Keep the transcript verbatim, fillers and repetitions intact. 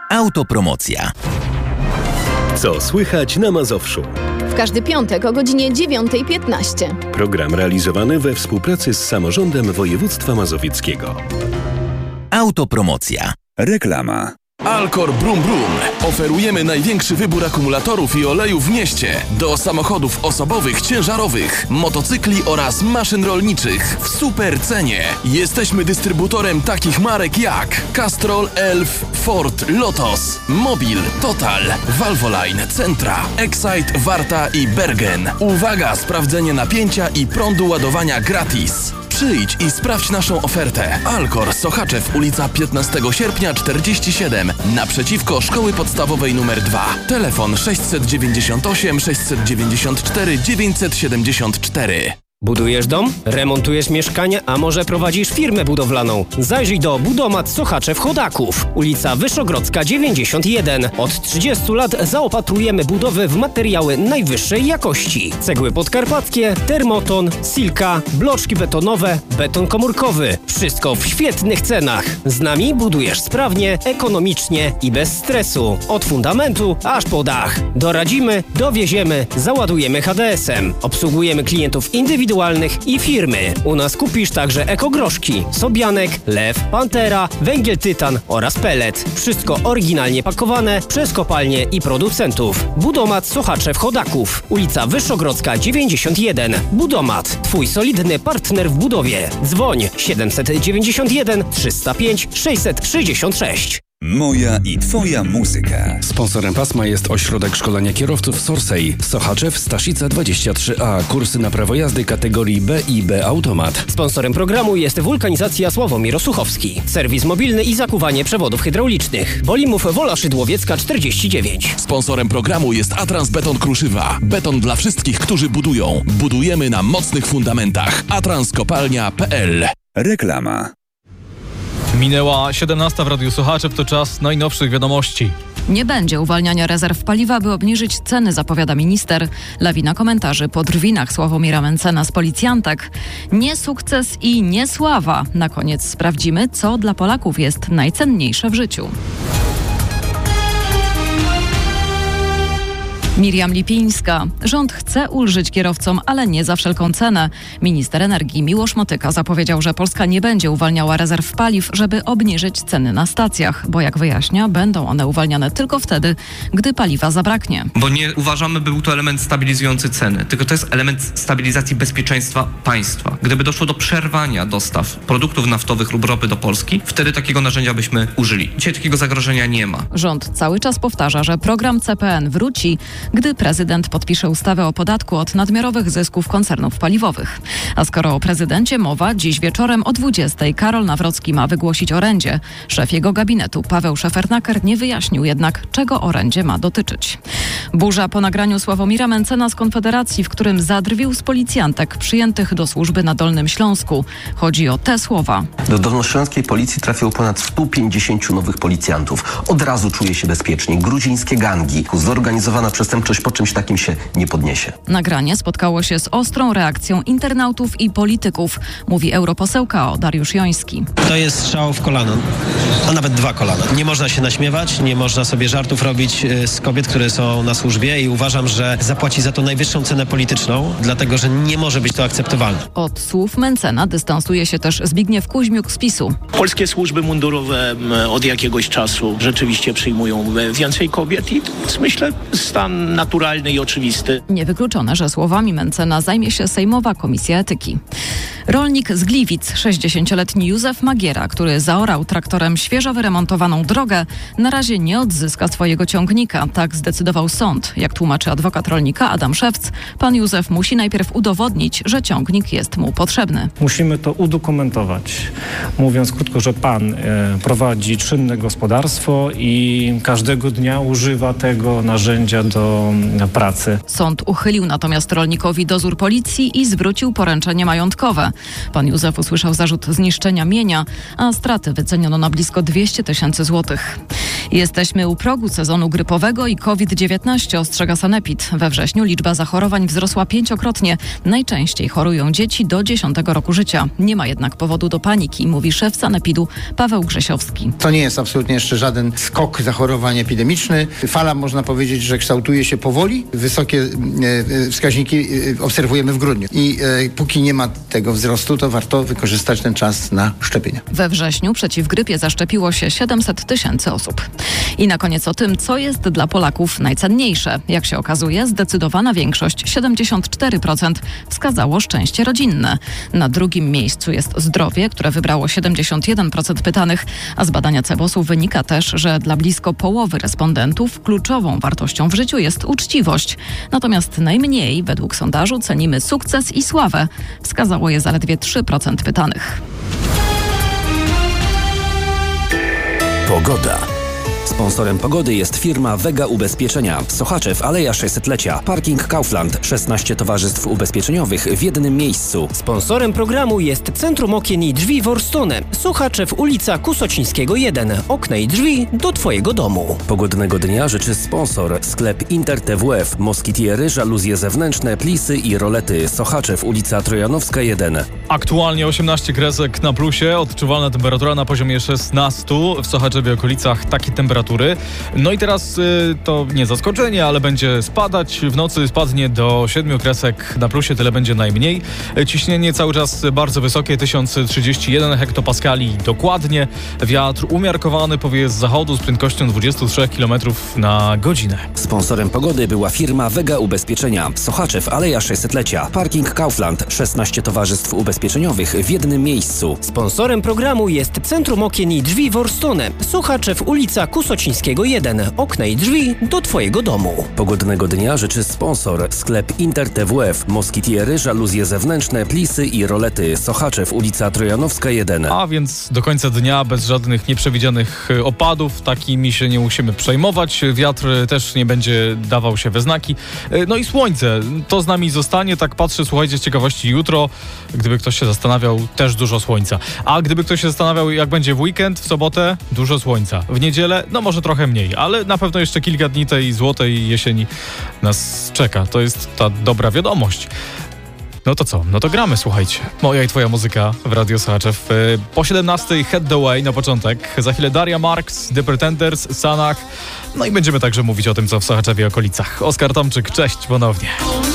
Autopromocja. Co słychać na Mazowszu? W każdy piątek o godzinie dziewiąta piętnaście. Program realizowany we współpracy z Samorządem Województwa Mazowieckiego. Autopromocja. Reklama. Alcor Brum Brum. Oferujemy największy wybór akumulatorów i olejów w mieście. Do samochodów osobowych, ciężarowych, motocykli oraz maszyn rolniczych w super cenie. Jesteśmy dystrybutorem takich marek jak Castrol, Elf, Ford, Lotos, Mobil, Total, Valvoline, Centra, Excite, Warta i Bergen. Uwaga, sprawdzenie napięcia i prądu ładowania gratis. Przyjdź i sprawdź naszą ofertę. Alcor, Sochaczew, ulica piętnastego sierpnia czterdzieści siedem, naprzeciwko Szkoły Podstawowej numer dwa. Telefon sześć dziewięćdziesiąt osiem, sześćset dziewięćdziesiąt cztery, dziewięćset siedemdziesiąt cztery. Budujesz dom? Remontujesz mieszkanie? A może prowadzisz firmę budowlaną? Zajrzyj do Budomat Sochaczew Chodaków. Ulica Wyszogrodzka dziewięćdziesiąt jeden. Od trzydziestu lat zaopatrujemy budowy w materiały najwyższej jakości. Cegły podkarpackie, termoton, silka, bloczki betonowe, beton komórkowy. Wszystko w świetnych cenach. Z nami budujesz sprawnie, ekonomicznie i bez stresu. Od fundamentu aż po dach. Doradzimy, dowieziemy, załadujemy H D S-em. Obsługujemy klientów indywidualnych i firmy. U nas kupisz także ekogroszki, Sobianek, Lew, Pantera, węgiel tytan oraz pelet. Wszystko oryginalnie pakowane przez kopalnie i producentów. Budomat Sochaczew Chodaków. Ulica Wyszogrodzka dziewięćdziesiąt jeden. Budomat. Twój solidny partner w budowie. Dzwoń siedemset dziewięćdziesiąt jeden, trzysta pięć, sześćset sześćdziesiąt sześć. Moja i twoja muzyka. Sponsorem pasma jest Ośrodek Szkolenia Kierowców Sorsej. Sochaczew, Staszica dwadzieścia trzy A. Kursy na prawo jazdy kategorii B i B Automat. Sponsorem programu jest Wulkanizacja Sławomir Osuchowski. Serwis mobilny i zakuwanie przewodów hydraulicznych. Bolimów Wola Szydłowiecka czterdzieści dziewięć. Sponsorem programu jest Atrans Beton Kruszywa. Beton dla wszystkich, którzy budują. Budujemy na mocnych fundamentach. atranskopalnia kropka p l. Reklama. Minęła siedemnasta w Radiu Sochaczew, to czas najnowszych wiadomości. Nie będzie uwalniania rezerw paliwa, by obniżyć ceny, zapowiada minister. Lawina komentarzy po drwinach Sławomira Mencena z policjantek. Nie sukces i nie sława. Na koniec sprawdzimy, co dla Polaków jest najcenniejsze w życiu. Miriam Lipińska. Rząd chce ulżyć kierowcom, ale nie za wszelką cenę. Minister energii Miłosz Motyka zapowiedział, że Polska nie będzie uwalniała rezerw paliw, żeby obniżyć ceny na stacjach, bo jak wyjaśnia, będą one uwalniane tylko wtedy, gdy paliwa zabraknie. Bo nie uważamy, by był to element stabilizujący ceny, tylko to jest element stabilizacji bezpieczeństwa państwa. Gdyby doszło do przerwania dostaw produktów naftowych lub ropy do Polski, wtedy takiego narzędzia byśmy użyli. Dzisiaj takiego zagrożenia nie ma. Rząd cały czas powtarza, że program C P N wróci, gdy prezydent podpisze ustawę o podatku od nadmiarowych zysków koncernów paliwowych. A skoro o prezydencie mowa, dziś wieczorem o dwudziestej Karol Nawrocki ma wygłosić orędzie. Szef jego gabinetu Paweł Szefernaker nie wyjaśnił jednak, czego orędzie ma dotyczyć. Burza po nagraniu Sławomira Mencena z Konfederacji, w którym zadrwił z policjantek przyjętych do służby na Dolnym Śląsku. Chodzi o te słowa. Do dolnośląskiej policji trafiło ponad sto pięćdziesięciu nowych policjantów. Od razu czuje się bezpiecznie. Gruzińskie gangi, zorganizowana przestępczość po czymś takim się nie podniesie. Nagranie spotkało się z ostrą reakcją internautów i polityków, mówi europoseł K O Dariusz Joński. To jest strzał w kolano, a nawet dwa kolana. Nie można się naśmiewać, nie można sobie żartów robić z kobiet, które są na służbie i uważam, że zapłaci za to najwyższą cenę polityczną, dlatego że nie może być to akceptowalne. Od słów Mencena dystansuje się też Zbigniew Kuźmiuk z PiSu. Polskie służby mundurowe od jakiegoś czasu rzeczywiście przyjmują więcej kobiet i to jest, myślę, stan naturalny i oczywisty. Niewykluczone, że słowami Mencena zajmie się Sejmowa Komisja Etyki. Rolnik z Gliwic, sześćdziesięcioletni Józef Magiera, który zaorał traktorem świeżo wyremontowaną drogę, na razie nie odzyska swojego ciągnika. Tak zdecydował sąd. Jak tłumaczy adwokat rolnika Adam Szewc, pan Józef musi najpierw udowodnić, że ciągnik jest mu potrzebny. Musimy to udokumentować. Mówiąc krótko, że pan e, prowadzi czynne gospodarstwo i każdego dnia używa tego narzędzia do e, pracy. Sąd uchylił natomiast rolnikowi dozór policji i zwrócił poręczenie majątkowe. Pan Józef usłyszał zarzut zniszczenia mienia, a straty wyceniono na blisko dwieście tysięcy złotych. Jesteśmy u progu sezonu grypowego i COVID dziewiętnaście, ostrzega Sanepid. We wrześniu liczba zachorowań wzrosła pięciokrotnie. Najczęściej chorują dzieci do dziesiątego roku życia. Nie ma jednak powodu do paniki, mówi szef Sanepidu Paweł Grzesiowski. To nie jest absolutnie jeszcze żaden skok zachorowań epidemiczny. Fala, można powiedzieć, że kształtuje się powoli. Wysokie e, wskaźniki e, obserwujemy w grudniu. I e, póki nie ma tego wzrostu, to warto wykorzystać ten czas na szczepienia. We wrześniu przeciw grypie zaszczepiło się siedemset tysięcy osób. I na koniec o tym, co jest dla Polaków najcenniejsze. Jak się okazuje, zdecydowana większość, siedemdziesiąt cztery procent, wskazało szczęście rodzinne. Na drugim miejscu jest zdrowie, które wybrało siedemdziesiąt jeden procent pytanych, a z badania Cebosu wynika też, że dla blisko połowy respondentów kluczową wartością w życiu jest uczciwość. Natomiast najmniej, według sondażu, cenimy sukces i sławę. Wskazało je zaledwie trzy procent pytanych. Pogoda. Sponsorem pogody jest firma Vega Ubezpieczenia. Sochaczew, Aleja sześćsetlecia. Parking Kaufland. szesnaście towarzystw ubezpieczeniowych w jednym miejscu. Sponsorem programu jest Centrum Okien i Drzwi Worstone. Sochaczew, ulica Kusocińskiego jeden. Okna i drzwi do Twojego domu. Pogodnego dnia życzy sponsor. Sklep Inter T W F. Moskitiery, żaluzje zewnętrzne, plisy i rolety. Sochaczew, ulica Trojanowska jeden. Aktualnie osiemnaście kresek na plusie, odczuwalna temperatura na poziomie szesnaście. W Sochaczewie okolicach takie temperatury. No i teraz y, to nie zaskoczenie, ale będzie spadać. W nocy spadnie do siedmiu kresek na plusie, tyle będzie najmniej. Ciśnienie cały czas bardzo wysokie, tysiąc trzydzieści jeden hektopaskali dokładnie. Wiatr umiarkowany powieje z zachodu z prędkością dwadzieścia trzy kilometrów na godzinę. Sponsorem pogody była firma Vega Ubezpieczenia. Sochaczew, Aleja sześćsetlecia. Parking Kaufland. szesnaście towarzystw ubezpieczeniowych w jednym miejscu. Sponsorem programu jest Centrum Okien i Drzwi Worstone. Sochaczew, ulica Kusocińskiego jeden. Okna i drzwi do Twojego domu. Pogodnego dnia życzy sponsor. Sklep Inter T W F. Moskitiery, żaluzje zewnętrzne, plisy i rolety. Sochaczew, ulica Trojanowska jeden. A więc do końca dnia bez żadnych nieprzewidzianych opadów. Takimi się nie musimy przejmować. Wiatr też nie będzie dawał się we znaki. No i słońce. To z nami zostanie. Tak patrzę, słuchajcie, z ciekawości jutro. Gdyby ktoś się zastanawiał, też dużo słońca. A gdyby ktoś się zastanawiał, jak będzie w weekend, w sobotę, dużo słońca. W niedzielę, no może trochę mniej, ale na pewno jeszcze kilka dni tej złotej jesieni nas czeka. To jest ta dobra wiadomość. No to co? No to gramy, słuchajcie. Moja i twoja muzyka w Radio Sochaczew. Po siedemnastej Head the Way na początek. Za chwilę Daria Marks, The Pretenders, Sanach. No i będziemy także mówić o tym, co w Sochaczewie i okolicach. Oskar Tomczyk, cześć ponownie.